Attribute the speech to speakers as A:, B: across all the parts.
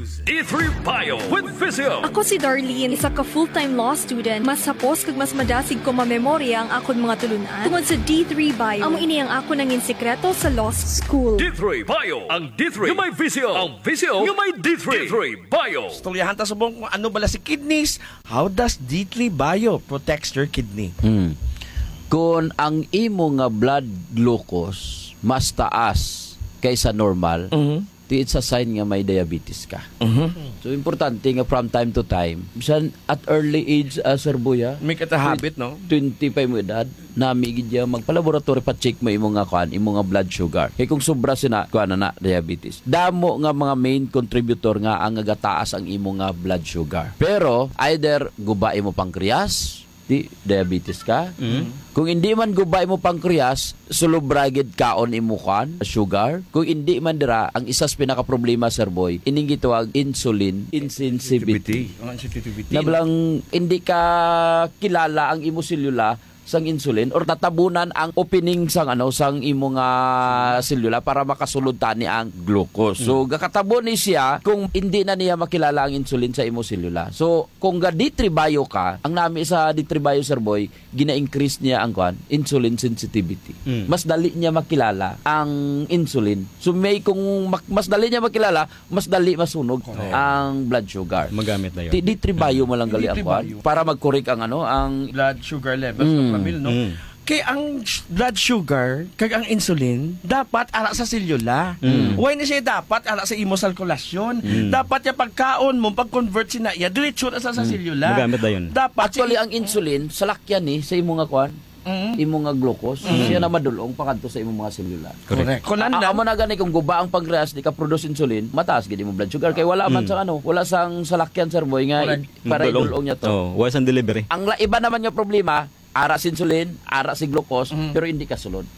A: News. D3 Bio with Visio.
B: Ako si Darlene, isa ka full-time law student. Mas sapos kag mas madasig ko mamemorya ang akon mga tulunan tungod sa D3 Bio. Amo ini ang ako nangin sekreto sa law school.
A: D3 Bio. Ang D3 yung may Visio. Ang Visio yung may D3. D3 Bio.
C: Storyahan ta subong kung ano bala si kidneys. How does D3 Bio protects your kidney?
D: Kung ang imo nga blood glucose mas taas kaysa normal, it's a sign nga may diabetes ka. So, importante nga from time to time, bisan at early age, Sir Buya,
C: May habit, no?
D: 25 mo edad, namigid niya magpalaboratory pa check mo imo nga blood sugar. Kaya kung sobra sina na diabetes. Damo nga mga main contributor nga ang nagataas ang imo nga blood sugar. Pero either guba imo pancreas, di diabetes ka. Kung hindi man gubay mo pancreas, sulubragid kaon imo kan sugar. Kung hindi man dira, ang isas pinaka problema, Sir Boy, ining gitawag insulin insensitivity. Nablang hindi ka kilala ang imo selula sang insulin or tatabunan ang opening sang sang imo nga selula para makasulod tani ang glucose. So gakatabo ni siya kung hindi na niya makilala ang insulin sa imo selula. So kung ga D3 Bio ka, ang nami sa D3 Bio, Sir Boy, gina-increase niya ang insulin sensitivity. Mas dali niya makilala ang insulin. So may kung mas dali niya makilala, mas dali masunog ang blood sugar.
E: Magamit na yun.
D: D3 Bio mo lang gali ang para mag-correct ang ang
C: Blood sugar levels. No? Kaya ang blood sugar, kag ang insulin, dapat ara sa selula. Why na siya dapat ara sa imo salkulasyon? Dapat ya pagkaon mo, pag-convert sina iya, diretso na sa selula.
E: Magamit na yun.
C: Dapat
D: actually ang insulin salakyan ni sa imo nga imo nga glucose, siya na madulong pakadto sa imo mga selula.
C: Correct.
D: Amo na gani kung guba ang pancreas di ka produce insulin, mataas gid imo blood sugar kay wala man sa wala sang salakyan, Sir Boy, nga para idulong niya to.
E: Wala sang delivery.
D: Ang iba naman nga problema, ara si insulin, ara si glucose, pero hindi ka sulod.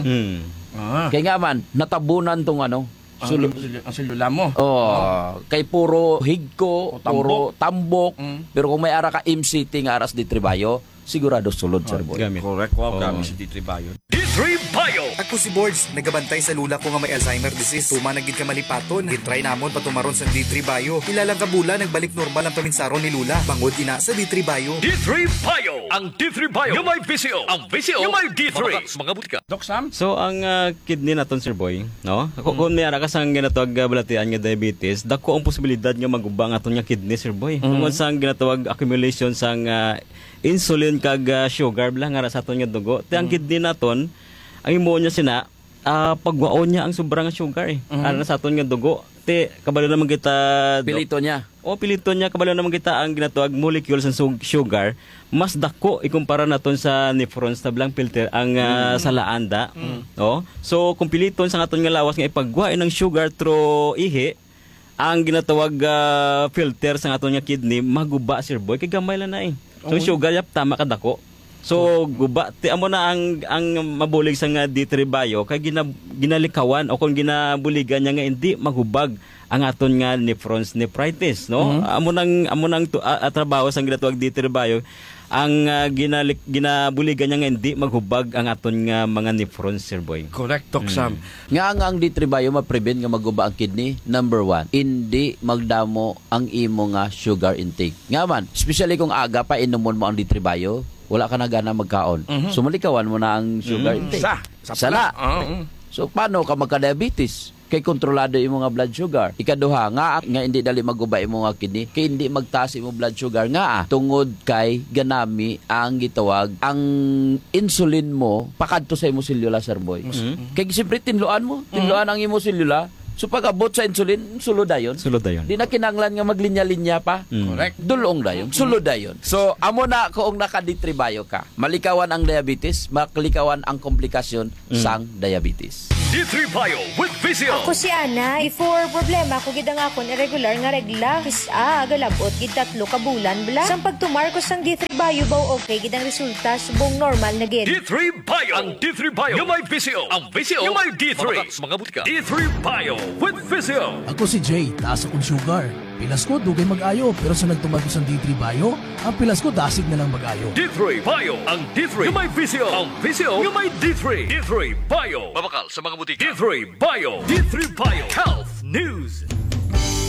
D: Kaya nga man, natabunan tong
C: ang selula mo.
D: Kay puro higko, puro tambok, pero kung may ara ka MCT nga aras di tribayo, sigurado sulod, Sir Boy.
E: Gamit.
C: Correct. Wow, kami si D3 Bio.
A: D3 Bio.
F: Ako si Boards, nagabantay sa lula ko nga may Alzheimer disease. Tumanagid ka malipaton, gitry namon patumaron sa D3 Bio. Ilang kabula, nagbalik normal ang paminsaron ni Lula. Bangod ina sa D3 Bio.
A: D3 Bio. Ang D3 Bio yung may Visio. Ang Visio yung may D3. Mga butika.
C: Doc Sam?
E: So, ang kidney naton, Sir Boy, no? Kung may ara ka sang ginatawag balatian nga diabetes, dako ang posibilidad nga magubang aton nga kidney, Sir Boy. Tungod sang ginatawag accumulation sang insulin kag sugar bala nga sa aton nga dugo. Ti ang kidney naton, ang imo niya sina pagwaon niya ang sobrang sugar ara sa aton nga dugo. Ti kabalo naman kita
D: Pilito niya.
E: Pilito niya kabalo naman kita ang ginatawag molecules sa sugar mas dako ikumpara naton sa nephrons na blang filter ang sa laanda. So kung piliton sa aton nga lawas nga ipagwain ng sugar through ihi, ang ginatawag filter sa aton nga kidney maguba, Sir Boy, kay gamay lang na So sugar yap tama kadako. So guba ti amo na ang mabulig sa nga D3 Bio kay ginalikawan o kung ginabuligan niya nga hindi magubag ang aton nga nephrons nephritis, no? Amo nang trabaho sa ginatawag D3 Bio ang ginabuligan niya nga hindi maghubag ang aton nga mga nephrons, Sir Boy.
C: Correct, Doc Sam.
D: Nga ang D3 Bio ma-prevent nga maguba ang kidney. Number 1, hindi magdamo ang imo nga sugar intake. Nga man, especially kung aga pa inumon mo ang D3 Bio, wala ka na gana magkaon. So malikawan mo na ang sugar intake. Sala. So paano ka magka-diabetes? Kay kontrolado imo nga blood sugar. Ikaduha nga hindi dali maguba imo nga kidney, kay hindi magtaas imo blood sugar nga tungod kay ganami ang gitawag ang insulin mo pakadto sa imo selula, Sir Boy. Kay siyempre tinluan ang imo selula. So pag abot sa insulin, sulod dayon. Di na kinanglan nga maglinya-linya pa.
C: Correct.
D: Dulong dayon. Sulod dayon. So amo na kung naka-D3 Bio ka, malikawan ang diabetes, makalikawan ang komplikasyon sang diabetes.
A: D3 Bio with Visio.
G: Ako si Ana, before problema ko gid ang akon irregular nga regla. Agalabot gid 3 ka bulan bala. Sang pagtumar ko sang D3 Bio baw okay gid ang resulta subong normal na gid.
A: D3 Bio. Ang D3 Bio yung may Visio. Ang Visio yung may D3. Mga butika. D3 Bio with Visio.
H: Ako si Jay, taas akong sugar. Pilas ko, dugay mag-ayo. Pero sa nagtumag ko sa D3 Bio, ang pilas ko dasig na lang mag-ayo.
A: D3 Bio. Ang D3 yung may Visio. Ang Visio yung may D3. D3 Bio. Mabakal sa mga butika. D3 Bio. D3 Bio. Health News.